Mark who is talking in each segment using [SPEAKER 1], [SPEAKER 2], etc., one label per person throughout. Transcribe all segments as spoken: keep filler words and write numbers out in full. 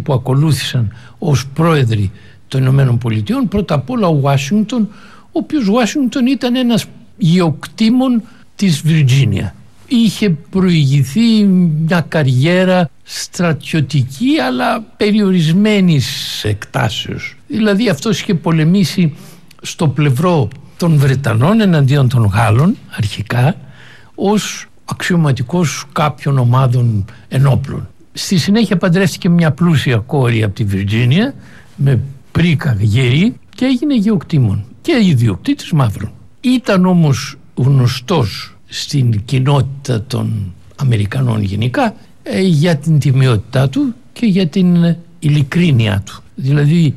[SPEAKER 1] που ακολούθησαν ως πρόεδροι των Ηνωμένων Πολιτειών. Πρώτα απ' όλα ο Ουάσιγκτον, ο οποίος Ουάσιγκτον ήταν ένας γεωκτήμων της Βιρτζίνια. Είχε προηγηθεί μια καριέρα στρατιωτική αλλά περιορισμένης εκτάσεως. Δηλαδή αυτός είχε πολεμήσει στο πλευρό των Βρετανών εναντίον των Γάλλων αρχικά ως αξιωματικός κάποιων ομάδων ενόπλων. Στη συνέχεια παντρεύτηκε μια πλούσια κόρη από τη Βιρτζίνια με πρίκα γερή και έγινε γεωκτήμων και ιδιοκτήτης μαύρων. Ήταν όμως γνωστός στην κοινότητα των Αμερικανών γενικά ε, για την τιμιότητά του και για την ειλικρίνειά του. Δηλαδή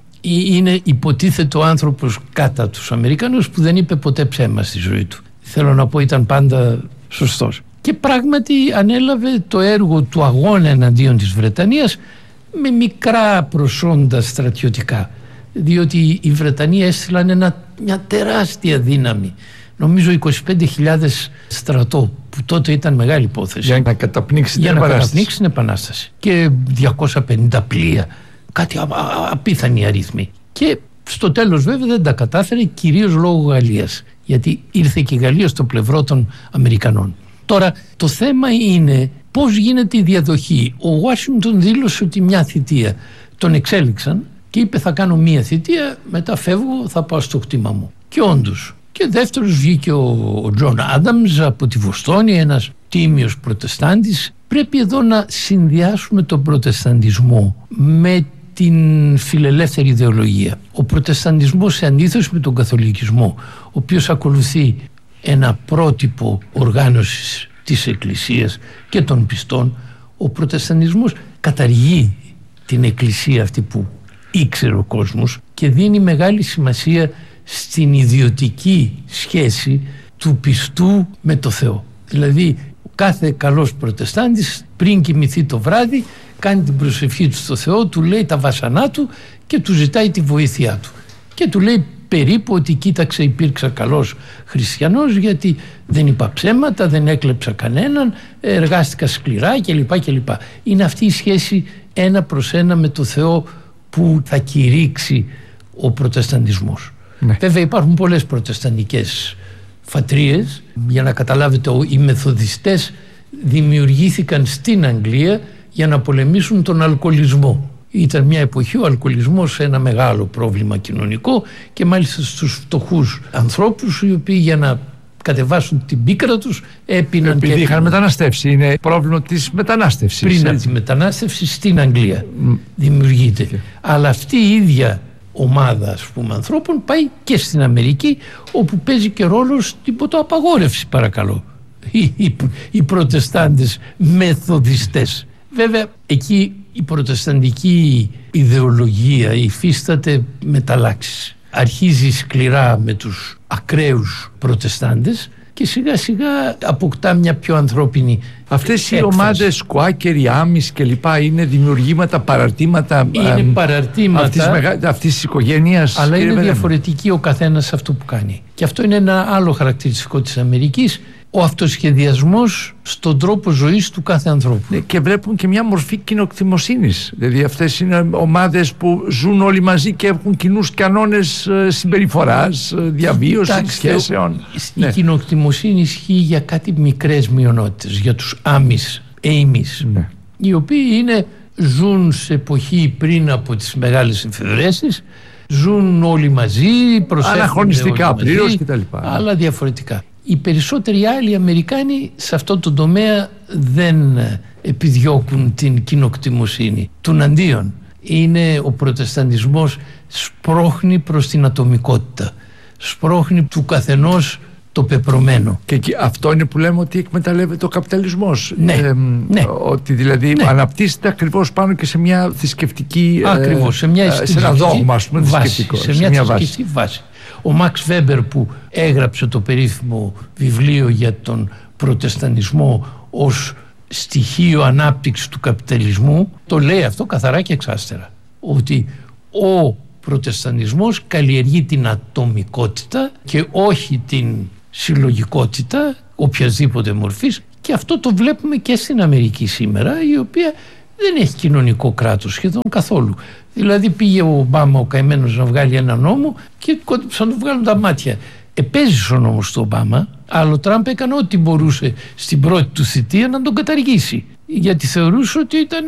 [SPEAKER 1] είναι υποτίθετο άνθρωπος κατά τους Αμερικανούς που δεν είπε ποτέ ψέμα στη ζωή του. Θέλω να πω ήταν πάντα σωστός. Και πράγματι ανέλαβε το έργο του αγώνα εναντίον της Βρετανίας με μικρά προσόντα στρατιωτικά, διότι οι Βρετανοί έστειλαν ένα, μια τεράστια δύναμη, νομίζω είκοσι πέντε χιλιάδες στρατό, που τότε ήταν μεγάλη υπόθεση,
[SPEAKER 2] για να καταπνίξει
[SPEAKER 1] για
[SPEAKER 2] την
[SPEAKER 1] να
[SPEAKER 2] επανάσταση.
[SPEAKER 1] καταπνίξει την επανάσταση, και διακόσια πενήντα πλοία, κάτι α, α, απίθανοι αριθμοί. Και στο τέλος βέβαια δεν τα κατάφερε, κυρίως λόγω Γαλλίας, γιατί ήρθε και η Γαλλία στο πλευρό των Αμερικανών. Τώρα το θέμα είναι πώς γίνεται η διαδοχή. Ο Ουάσιγκτον δήλωσε ότι μια θητεία, τον εξέλιξαν και είπε θα κάνω μια θητεία, μετά φεύγω, θα πάω στο κτήμα μου. Και όντως. Και δεύτερος βγήκε ο Τζον Άνταμς από τη Βοστόνη, ένας τίμιος προτεστάντης. Πρέπει εδώ να συνδυάσουμε τον προτεσταντισμό με την φιλελεύθερη ιδεολογία. Ο προτεσταντισμός, σε αντίθεση με τον καθολικισμό, ο οποίος ακολουθεί ένα πρότυπο οργάνωσης της Εκκλησίας και των πιστών, ο προτεσταντισμός καταργεί την Εκκλησία αυτή που ήξερε ο κόσμος και δίνει μεγάλη σημασία στην ιδιωτική σχέση του πιστού με το Θεό. Δηλαδή κάθε καλός προτεστάντης πριν κοιμηθεί το βράδυ κάνει την προσευχή του στο Θεό, του λέει τα βασανά του και του ζητάει τη βοήθειά του και του λέει περίπου ότι κοίταξε, υπήρξα καλός χριστιανός γιατί δεν είπα ψέματα, δεν έκλεψα κανέναν, εργάστηκα σκληρά κλπ. κλπ. Είναι αυτή η σχέση ένα προς ένα με το Θεό που θα κηρύξει ο προτεσταντισμός. Ναι. Βέβαια υπάρχουν πολλές προτεσταντικές φατρίες. Για να καταλάβετε, οι μεθοδιστές δημιουργήθηκαν στην Αγγλία για να πολεμήσουν τον αλκοολισμό. Ήταν μια εποχή ο αλκοολισμός ένα μεγάλο πρόβλημα κοινωνικό και μάλιστα στους φτωχούς ανθρώπους, οι οποίοι για να κατεβάσουν την πίκρα τους έπιναν. Επειδή
[SPEAKER 2] και επειδή είχαν μεταναστεύσει. Είναι πρόβλημα της μετανάστευσης.
[SPEAKER 1] Πριν από τη μετανάστευση στην Αγγλία mm. δημιουργείται. Okay. Αλλά αυτή η ίδια ομάδα, ας πούμε, ανθρώπων πάει και στην Αμερική, όπου παίζει και ρόλο στην ποτοαπαγόρευση, παρακαλώ, οι, οι, οι προτεστάντες μεθοδιστές. Βέβαια εκεί η προτεσταντική ιδεολογία υφίσταται μεταλλάξεις. Αρχίζει σκληρά με τους ακραίους προτεστάντες και σιγά σιγά αποκτά μια πιο ανθρώπινη
[SPEAKER 2] Αυτές
[SPEAKER 1] έκφραση.
[SPEAKER 2] Οι ομάδες Κουάκερ, Άμις και λοιπά είναι δημιουργήματα, παραρτήματα
[SPEAKER 1] είναι ε, παραρτήματα
[SPEAKER 2] αυτής, μεγα... αυτής της οικογένειας,
[SPEAKER 1] αλλά είναι
[SPEAKER 2] Βερέμι.
[SPEAKER 1] διαφορετική ο καθένας αυτό που κάνει. Και αυτό είναι ένα άλλο χαρακτηριστικό της Αμερικής, ο αυτοσχεδιασμός στον τρόπο ζωής του κάθε ανθρώπου.
[SPEAKER 2] Ναι, και βλέπουν και μια μορφή κοινοκτημοσύνης. Δηλαδή αυτές είναι ομάδες που ζουν όλοι μαζί και έχουν κοινούς κανόνες συμπεριφοράς, διαβίωσης, σχέσεων.
[SPEAKER 1] Η ναι. κοινοκτημοσύνη ισχύει για κάτι μικρές μειονότητες, για τους Άμις, Έιμις, ναι. οι οποίοι είναι, ζουν σε εποχή πριν από τις μεγάλες εφευρέσεις, ζουν όλοι μαζί, προσέχουν
[SPEAKER 2] αναχρονιστικά πλήρως κτλ.
[SPEAKER 1] Αλλά διαφορετικά. Οι περισσότεροι άλλοι Αμερικάνοι σε αυτό το τομέα δεν επιδιώκουν την κοινοκτημοσύνη. Τουναντίον, είναι ο προτεσταντισμός σπρώχνει προς την ατομικότητα, σπρώχνει του καθενός το πεπρωμένο.
[SPEAKER 2] Και αυτό είναι που λέμε ότι εκμεταλλεύεται ο καπιταλισμός.
[SPEAKER 1] Ναι,
[SPEAKER 2] ε,
[SPEAKER 1] ναι.
[SPEAKER 2] Ότι δηλαδή ναι. αναπτύσσεται ακριβώς πάνω και σε μια θρησκευτική.
[SPEAKER 1] Ακριβώς, σε μια
[SPEAKER 2] σε ένα δόγμα, ας πούμε,
[SPEAKER 1] βάση, σε, σε μια, μια θρησκευτική βάση. βάση. Ο Μαξ Βέμπερ, που έγραψε το περίφημο βιβλίο για τον προτεσταντισμό ως στοιχείο ανάπτυξης του καπιταλισμού, το λέει αυτό καθαρά και εξάστερα, ότι ο προτεσταντισμός καλλιεργεί την ατομικότητα και όχι την συλλογικότητα οποιασδήποτε μορφής, και αυτό το βλέπουμε και στην Αμερική σήμερα, η οποία δεν έχει κοινωνικό κράτος σχεδόν καθόλου. Δηλαδή πήγε ο Ομπάμα ο καημένος να βγάλει ένα νόμο και κόντεψαν να του βγάλουν τα μάτια. Επέζησε ο νόμος του Ομπάμα, αλλά ο Τραμπ έκανε ό,τι μπορούσε στην πρώτη του θητεία να τον καταργήσει, γιατί θεωρούσε ότι ήταν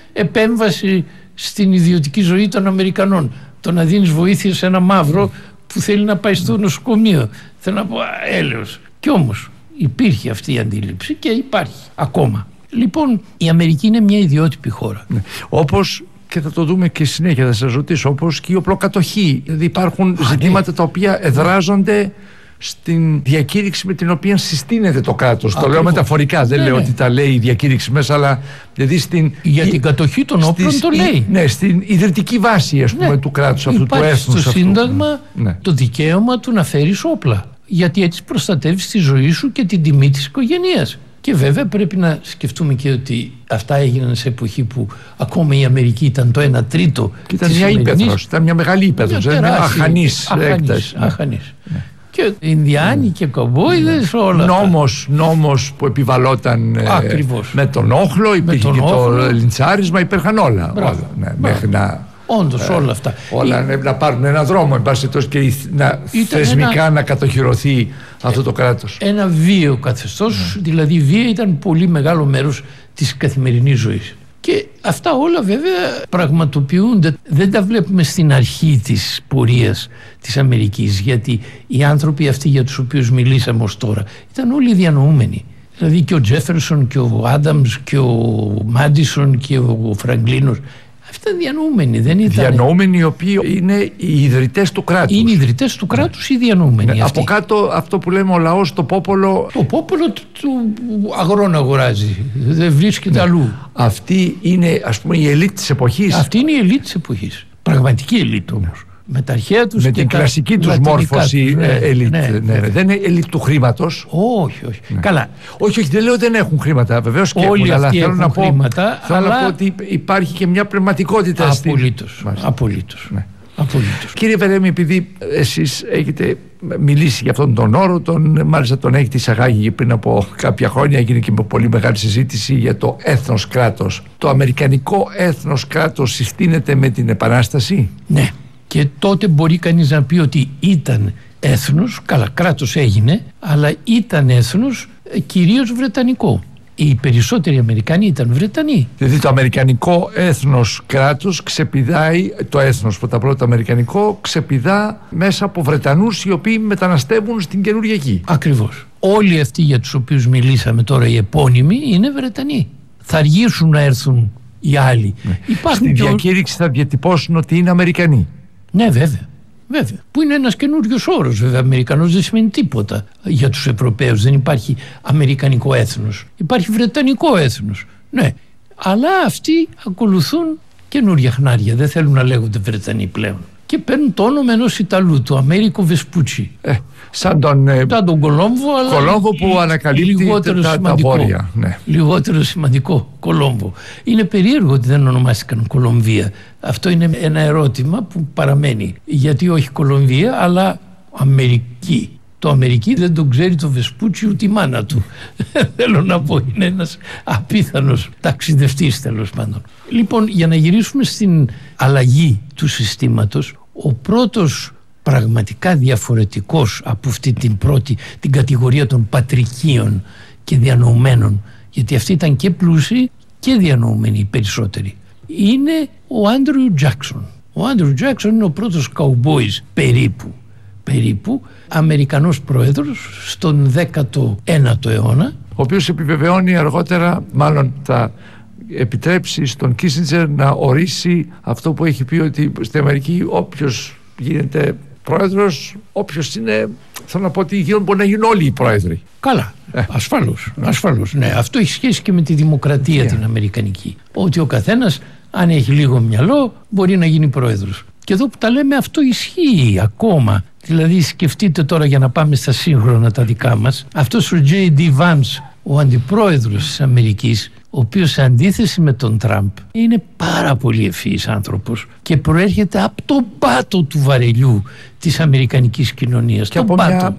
[SPEAKER 1] επέμβαση στην ιδιωτική ζωή των Αμερικανών. Το να δίνεις βοήθεια σε ένα μαύρο που θέλει να πάει στο νοσοκομείο. Θέλω να πω έλεος. Κι όμως υπήρχε αυτή η αντίληψη και υπάρχει ακόμα. Λοιπόν, η Αμερική είναι μια ιδιότυπη χώρα.
[SPEAKER 2] Ναι. Όπως, και θα το δούμε και συνέχεια, θα σας ρωτήσω, όπως και η οπλοκατοχή. Δηλαδή υπάρχουν Α, ζητήματα ναι. τα οποία εδράζονται στην διακήρυξη με την οποία συστήνεται το κράτος. Το λέω μεταφορικά, δεν ναι, λέω ναι. ότι τα λέει η διακήρυξη μέσα, αλλά δηλαδή στην,
[SPEAKER 1] για την κατοχή των όπλων στις, το λέει.
[SPEAKER 2] Ναι, στην ιδρυτική βάση, ας πούμε, ναι. του κράτους αυτού,
[SPEAKER 1] υπάρχει
[SPEAKER 2] του έθνους
[SPEAKER 1] στο
[SPEAKER 2] αυτού.
[SPEAKER 1] Σύνταγμα ναι. το δικαίωμα του να φέρεις όπλα, γιατί έτσι προστατεύεις τη ζωή σου και την τιμή της οικογένειας. Και βέβαια πρέπει να σκεφτούμε και ότι αυτά έγιναν σε εποχή που ακόμα η Αμερική ήταν το ένα τρίτο
[SPEAKER 2] και ήταν μια ύπεθρος, ήταν μια μεγάλη ύπεθρος, μια, μια αχανής έκταση.
[SPEAKER 1] Αχανής. Ναι. Και Ινδιάνοι και κομπόιδες, ναι. όλα
[SPEAKER 2] νόμος, αυτά. Νόμος που επιβαλόταν ε, με τον όχλο, υπήρχε τον και όχλο. Το λιντσάρισμα, υπήρχαν όλα. όλα ναι, μέχρι να,
[SPEAKER 1] όντως ε, όλα αυτά.
[SPEAKER 2] Όλα η... να πάρουν έναν δρόμο, εν πάση τόσο, και να θεσμικά ένα... να κατοχυρωθεί αυτό το κράτος.
[SPEAKER 1] Ένα βίαιο καθεστώς, ναι. δηλαδή η βία ήταν πολύ μεγάλο μέρος της καθημερινής ζωής. Και αυτά όλα βέβαια πραγματοποιούνται, δεν τα βλέπουμε στην αρχή της πορείας της Αμερικής, γιατί οι άνθρωποι αυτοί για τους οποίους μιλήσαμε ως τώρα ήταν όλοι διανοούμενοι. Δηλαδή και ο Τζέφερσον και ο Άνταμς και ο Μάντισον και ο Φραγκλίνος, αυτοί ήταν διανοούμενοι, δεν ήταν...
[SPEAKER 2] Διανοούμενοι οι οποίοι είναι οι ιδρυτές του κράτους.
[SPEAKER 1] Είναι οι ιδρυτές του κράτους, ναι. ή διανοούμενοι ναι,
[SPEAKER 2] από κάτω αυτό που λέμε ο λαός, το πόπολο...
[SPEAKER 1] Το πόπολο του, του αγρόν αγοράζει, δεν βρίσκεται ναι. αλλού.
[SPEAKER 2] Αυτή είναι, ας πούμε, η ελίτ της εποχής.
[SPEAKER 1] Αυτή είναι η ελίτ της εποχής, πραγματική ελίτ όμως. Ναι. Με τα αρχαία τους
[SPEAKER 2] με
[SPEAKER 1] και
[SPEAKER 2] την κλασική τους μόρφωση
[SPEAKER 1] ναι,
[SPEAKER 2] ελίτ.
[SPEAKER 1] Ναι, ναι,
[SPEAKER 2] ναι, ναι. Δεν είναι ελίτ του χρήματος.
[SPEAKER 1] Όχι, όχι. Ναι. Καλά.
[SPEAKER 2] Όχι, όχι, δεν λέω ότι δεν έχουν χρήματα. Βεβαίως και
[SPEAKER 1] όλοι
[SPEAKER 2] έχουν, αλλά
[SPEAKER 1] θέλω
[SPEAKER 2] να πω,
[SPEAKER 1] χρήματα,
[SPEAKER 2] θέλω
[SPEAKER 1] αλλά...
[SPEAKER 2] να πω ότι υπάρχει και μια πνευματικότητα.
[SPEAKER 1] Απολύτως. Απολύτως. Ναι. Απολύτως.
[SPEAKER 2] Κύριε Βερέμη, επειδή εσείς έχετε μιλήσει για αυτόν τον όρο, τον, μάλιστα τον έχετε εισαγάγει πριν από κάποια χρόνια, έγινε και με πολύ μεγάλη συζήτηση για το έθνος κράτος. Το αμερικανικό έθνος κράτος συστήνεται με την Επανάσταση.
[SPEAKER 1] Ναι. Και τότε μπορεί κανείς να πει ότι ήταν έθνος, καλά κράτος έγινε, αλλά ήταν έθνος κυρίως βρετανικό. Οι περισσότεροι Αμερικανοί ήταν Βρετανοί.
[SPEAKER 2] Δηλαδή το αμερικανικό έθνος κράτος ξεπηδάει, το έθνος που τα πρώτα αμερικανικό ξεπηδά μέσα από Βρετανούς οι οποίοι μεταναστεύουν στην καινούργια γη.
[SPEAKER 1] Ακριβώς. Όλοι αυτοί για τους οποίους μιλήσαμε τώρα, οι επώνυμοι, είναι Βρετανοί. Θα αργήσουν να έρθουν οι άλλοι.
[SPEAKER 2] Ναι. Στη διακήρυξη θα διατυπώσουν ότι είναι Αμερικανοί.
[SPEAKER 1] Ναι, βέβαια. Βέβαια. Που είναι ένας καινούριος όρος, βέβαια. Αμερικανός δεν σημαίνει τίποτα για τους Ευρωπαίους. Δεν υπάρχει αμερικανικό έθνος. Υπάρχει βρετανικό έθνος. Ναι. Αλλά αυτοί ακολουθούν καινούρια χνάρια. Δεν θέλουν να λέγονται Βρετανοί πλέον. Και παίρνουν το όνομα ενός Ιταλού, του Αμέρικο Βεσπούτσι.
[SPEAKER 2] Ε, σαν τον, ε,
[SPEAKER 1] σαν τον Κολόμβο, αλλά
[SPEAKER 2] Κολόμβο που ανακαλύπτει
[SPEAKER 1] λιγότερο
[SPEAKER 2] τα, τα βόρεια. Ναι.
[SPEAKER 1] Λιγότερο σημαντικό Κολόμβο. Είναι περίεργο ότι δεν ονομάστηκαν Κολομβία. Αυτό είναι ένα ερώτημα που παραμένει. Γιατί όχι Κολομβία, αλλά Αμερική. Το Αμερική δεν τον ξέρει το Βεσπούτσι ούτε η μάνα του. Θέλω να πω, είναι ένας απίθανος ταξιδευτής τέλος πάντων. Λοιπόν, για να γυρίσουμε στην αλλαγή του συστήματος, ο πρώτος πραγματικά διαφορετικός από αυτή την πρώτη, την κατηγορία των πατρικίων και διανοουμένων, γιατί αυτοί ήταν και πλούσιοι και διανοούμενοι οι περισσότεροι, είναι ο Άντριου Τζάκσον. Ο Άντριου Τζάκσον είναι ο πρώτος καουμπόης περίπου περίπου Αμερικανός πρόεδρος στον δέκατο ένατο αιώνα,
[SPEAKER 2] ο οποίος επιβεβαιώνει αργότερα, μάλλον θα επιτρέψει στον Κίσινджερ να ορίσει αυτό που έχει πει, ότι στην Αμερική όποιος γίνεται πρόεδρος, όποιος είναι, θέλω να πω ότι γίνουν, μπορεί να γίνουν όλοι οι πρόεδροι.
[SPEAKER 1] Καλά, ε. ασφαλώς, ασφαλώς, ναι. Αυτό έχει σχέση και με τη δημοκρατία yeah. την αμερικανική, ότι ο καθένας αν έχει λίγο μυαλό μπορεί να γίνει πρόεδρος. Και εδώ που τα λέμε αυτό ισχύει ακόμα. Δηλαδή σκεφτείτε τώρα, για να πάμε στα σύγχρονα τα δικά μας, αυτός ο τζέι ντι Vance, ο αντιπρόεδρος της Αμερικής, ο οποίος σε αντίθεση με τον Τραμπ είναι πάρα πολύ ευφυής άνθρωπος και προέρχεται από τον πάτο του βαρελιού της αμερικανικής κοινωνίας.
[SPEAKER 2] Και από
[SPEAKER 1] πάτο.
[SPEAKER 2] μια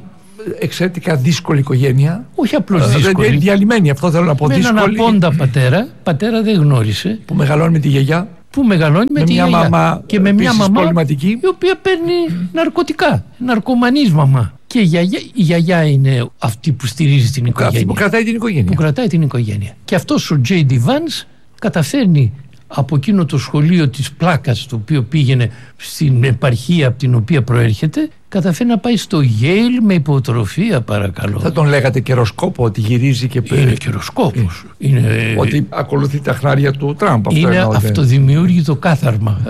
[SPEAKER 2] εξαιρετικά δύσκολη οικογένεια.
[SPEAKER 1] Όχι απλώς δύσκολη.
[SPEAKER 2] Διαλυμένη, αυτό θέλω να πω.
[SPEAKER 1] Με
[SPEAKER 2] δύσκολη.
[SPEAKER 1] έναν απόντα πατέρα, πατέρα δεν γνώρισε.
[SPEAKER 2] Που μεγαλώνει με τη γιαγιά.
[SPEAKER 1] Που μεγαλώνει με,
[SPEAKER 2] με
[SPEAKER 1] τη
[SPEAKER 2] μια
[SPEAKER 1] γιαγιά.
[SPEAKER 2] μαμά
[SPEAKER 1] και με μια μαμά
[SPEAKER 2] προβληματική,
[SPEAKER 1] η οποία παίρνει ναρκωτικά. Ναρκωμανής μαμά. Και η γιαγιά, η γιαγιά είναι αυτή που στηρίζει την οικογένεια.
[SPEAKER 2] Αυτή που κρατάει την οικογένεια.
[SPEAKER 1] Που κρατάει την οικογένεια. Και αυτός ο Τζέι Ντι Vance καταφέρνει από εκείνο το σχολείο της πλάκας, το οποίο πήγαινε στην επαρχία από την οποία προέρχεται, καταφέρει να πάει στο Yale με υποτροφία, παρακαλώ.
[SPEAKER 2] Θα τον λέγατε καιροσκόπο, ότι γυρίζει και
[SPEAKER 1] είναι καιροσκόπος. Είναι... είναι...
[SPEAKER 2] ότι ακολουθεί τα χνάρια του Τραμπ. Αυτό
[SPEAKER 1] είναι
[SPEAKER 2] εννοώ,
[SPEAKER 1] αυτοδημιούργητο κάθαρμα.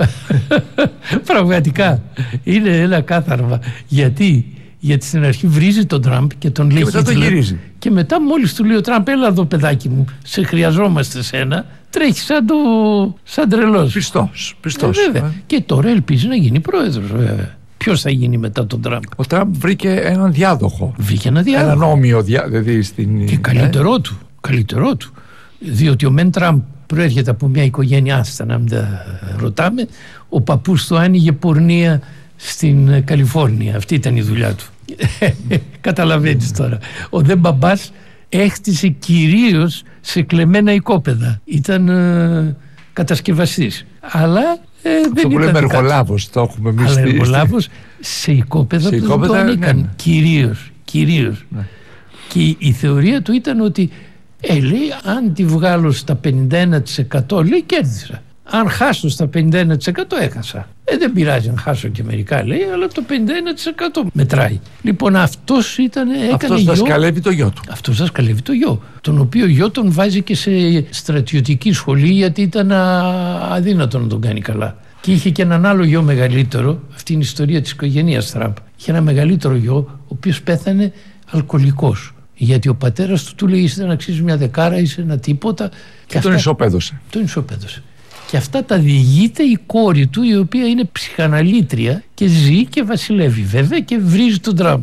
[SPEAKER 1] Πραγματικά είναι ένα κάθαρμα. Γιατί Γιατί στην αρχή βρίζει τον Τραμπ και τον λέει
[SPEAKER 2] και μετά τον γυρίζει.
[SPEAKER 1] Και μετά μόλις του λέει ο Τραμπ, έλα εδώ παιδάκι μου, σε χρειαζόμαστε σένα, τρέχει σαν, το... σαν τρελός.
[SPEAKER 2] Πιστός, πιστός.
[SPEAKER 1] Ε, βέβαια. Ε. Και τώρα ελπίζει να γίνει πρόεδρος, βέβαια. Ποιος θα γίνει μετά τον Τραμπ?
[SPEAKER 2] Ο Τραμπ βρήκε έναν διάδοχο.
[SPEAKER 1] Βρήκε ένα διάδοχο.
[SPEAKER 2] Έναν όμοιο διά... δηλαδή στην...
[SPEAKER 1] Και καλύτερό ε? του, καλύτερό του. Διότι ο Μεν Τραμπ προέρχεται από μια οικογένεια, άστα να μην τα ρωτάμε, ο παππούς του άνοιγε πορνεία στην Καλιφόρνια. Αυτή ήταν η δουλειά του. Καταλαβαίνεις τώρα. Ο δε μπαμπάς έχτισε κυρίως σε κλεμμένα οικόπεδα. Ήταν ε, κατασκευαστής. Αλλά ε, δεν
[SPEAKER 2] αυτό που λέμε εργολάβος, το έχουμε εμείς.
[SPEAKER 1] Αλλά εργολάβος σε οικόπεδα που δεν το ανήκαν. Ναι. Κυρίως, κυρίως. Ναι. Και η, η θεωρία του ήταν ότι ε, λέει, αν τη βγάλω στα πενήντα ένα τοις εκατό, λέει, κέρδισα. Αν χάσω στα πενήντα ένα τοις εκατό έχασα. Ε, δεν πειράζει αν χάσω και μερικά, λέει, αλλά το πενήντα ένα τοις εκατό μετράει. Λοιπόν, αυτός ήταν, έκανε
[SPEAKER 2] αυτός
[SPEAKER 1] γιο.
[SPEAKER 2] δασκαλεύει το γιο του.
[SPEAKER 1] Αυτός δασκαλεύει το γιο. Τον οποίο γιο τον βάζει και σε στρατιωτική σχολή, γιατί ήταν αδύνατο να τον κάνει καλά. Και είχε και έναν άλλο γιο μεγαλύτερο. Αυτή είναι η ιστορία της οικογένειας Τραμπ. Είχε ένα μεγαλύτερο γιο, ο οποίος πέθανε αλκοολικός. Γιατί ο πατέρας του του λέει, είσαι να αξίζει μια δεκάρα, είσαι ένα τίποτα.
[SPEAKER 2] Και, και αυτά... τον ισοπαίδωσε.
[SPEAKER 1] Τον ισοπαίδωσε. Και αυτά τα διηγείται η κόρη του, η οποία είναι ψυχαναλήτρια και ζει και βασιλεύει βέβαια και βρίζει τον Τραμπ.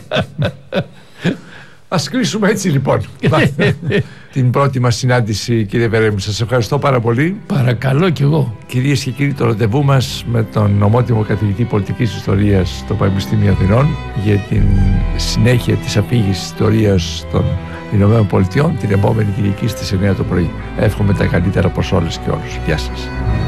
[SPEAKER 2] Ας κλείσουμε έτσι λοιπόν την πρώτη μας συνάντηση, κύριε Βερέμι. Σας ευχαριστώ πάρα πολύ.
[SPEAKER 1] Παρακαλώ κι εγώ.
[SPEAKER 2] Κυρίες και κύριοι, το ραντεβού μας με τον ομότιμο καθηγητή πολιτικής ιστορίας στο Πανεπιστήμιο Αθηνών για την συνέχεια της αφήγησης ιστορίας των Ηνωμένων Πολιτειών την επόμενη Κυριακή στις εννιά το πρωί. Εύχομαι τα καλύτερα προς όλες και όλους. Γεια σας.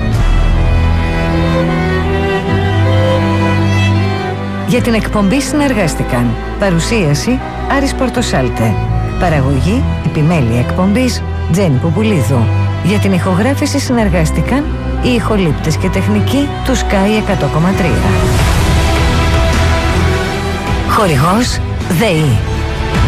[SPEAKER 3] Για την εκπομπή συνεργάστηκαν παρουσίαση Άρης Πορτοσάλτε, παραγωγή επιμέλεια εκπομπής Τζέννη Πουπουλίδου. Για την ηχογράφηση συνεργάστηκαν οι ηχολήπτες και τεχνικοί του Sky εκατό κόμμα τρία. Χορηγός ΔΕΗ.